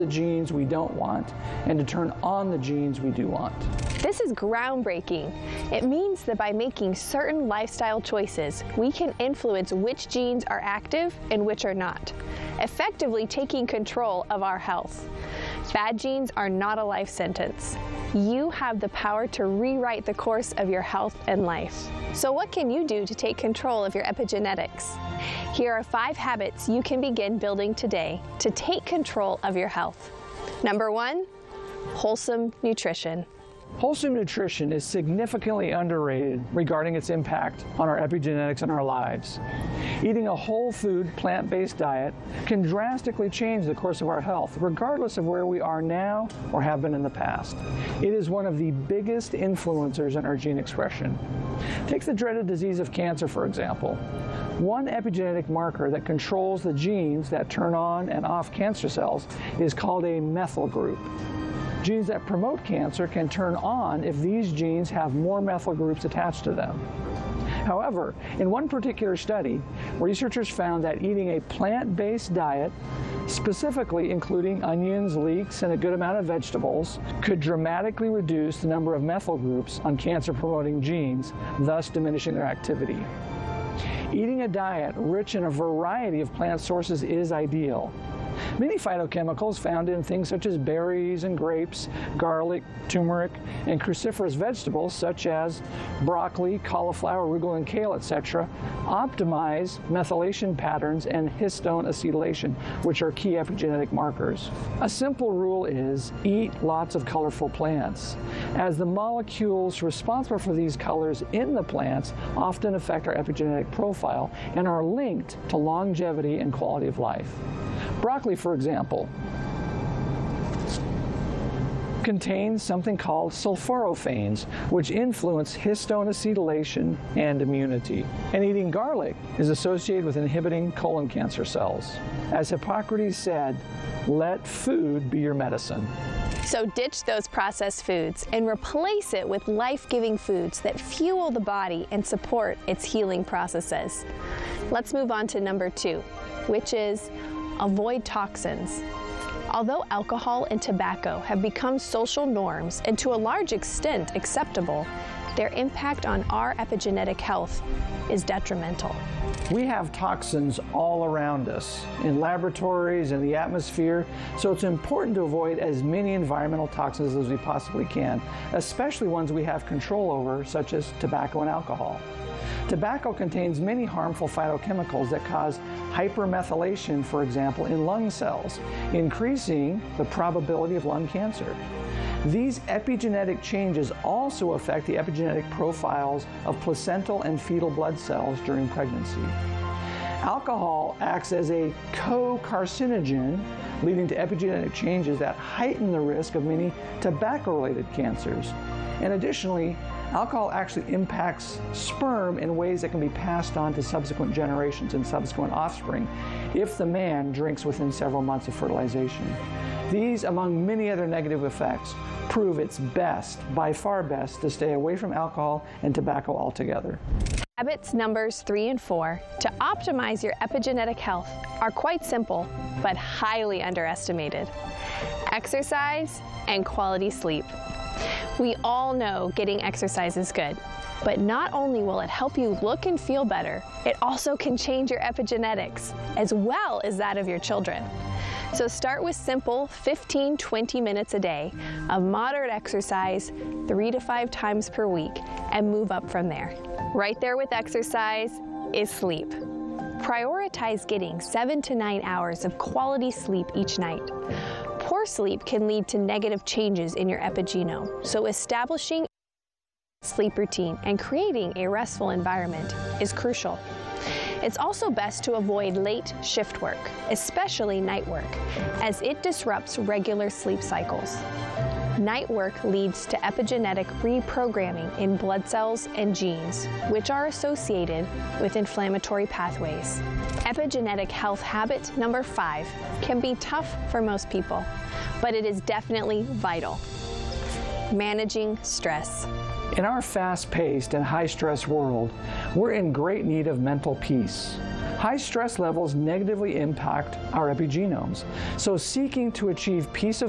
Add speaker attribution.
Speaker 1: the genes we don't want and to turn on the genes we do want.
Speaker 2: This is groundbreaking. It means that by making certain lifestyle choices, we can influence which genes are active and which are not, effectively taking control of our health. Bad genes are not a life sentence. You have the power to rewrite the course of your health and life. So what can you do to take control of your epigenetics? Here are 5 habits you can begin building today to take control of your health. Number 1, wholesome nutrition.
Speaker 1: Wholesome nutrition is significantly underrated regarding its impact on our epigenetics and our lives. Eating a whole food, plant-based diet can drastically change the course of our health, regardless of where we are now or have been in the past. It is one of the biggest influencers in our gene expression. Take the dreaded disease of cancer, for example. One epigenetic marker that controls the genes that turn on and off cancer cells is called a methyl group. Genes that promote cancer can turn on if these genes have more methyl groups attached to them. However, in one particular study, researchers found that eating a plant-based diet, specifically including onions, leeks, and a good amount of vegetables, could dramatically reduce the number of methyl groups on cancer-promoting genes, thus diminishing their activity. Eating a diet rich in a variety of plant sources is ideal. Many phytochemicals found in things such as berries and grapes, garlic, turmeric, and cruciferous vegetables such as broccoli, cauliflower, arugula, and kale, etc., optimize methylation patterns and histone acetylation, which are key epigenetic markers. A simple rule is eat lots of colorful plants, as the molecules responsible for these colors in the plants often affect our epigenetic profile and are linked to longevity and quality of life. Broccoli, for example, contains something called sulforaphanes, which influence histone acetylation and immunity. And eating garlic is associated with inhibiting colon cancer cells. As Hippocrates said, let food be your medicine.
Speaker 2: So ditch those processed foods and replace it with life-giving foods that fuel the body and support its healing processes. Let's move on to number 2, which is avoid toxins. Although alcohol and tobacco have become social norms and to a large extent acceptable, their impact on our epigenetic health is detrimental.
Speaker 1: We have toxins all around us, in laboratories, in the atmosphere, so it's important to avoid as many environmental toxins as we possibly can, especially ones we have control over, such as tobacco and alcohol. Tobacco contains many harmful phytochemicals that cause hypermethylation, for example, in lung cells, increasing the probability of lung cancer. These epigenetic changes also affect the epigenetic profiles of placental and fetal blood cells during pregnancy. Alcohol acts as a co-carcinogen, leading to epigenetic changes that heighten the risk of many tobacco-related cancers. And additionally, alcohol actually impacts sperm in ways that can be passed on to subsequent generations and subsequent offspring if the man drinks within several months of fertilization. These, among many other negative effects, prove it's best, by far best, to stay away from alcohol and tobacco altogether.
Speaker 2: Habits numbers 3 and 4 to optimize your epigenetic health are quite simple, but highly underestimated. Exercise and quality sleep. We all know getting exercise is good, but not only will it help you look and feel better, it also can change your epigenetics, as well as that of your children. So start with simple 15-20 minutes a day of moderate exercise 3 to 5 times per week and move up from there. Right there with exercise is sleep. Prioritize getting 7 to 9 hours of quality sleep each night. Poor sleep can lead to negative changes in your epigenome, so establishing a sleep routine and creating a restful environment is crucial. It's also best to avoid late shift work, especially night work, as it disrupts regular sleep cycles. Night work leads to epigenetic reprogramming in blood cells and genes, which are associated with inflammatory pathways. Epigenetic health habit number 5 can be tough for most people, but it is definitely vital. Managing stress.
Speaker 1: In our fast-paced and high-stress world, we're in great need of mental peace. High stress levels negatively impact our epigenomes. So seeking to achieve peace of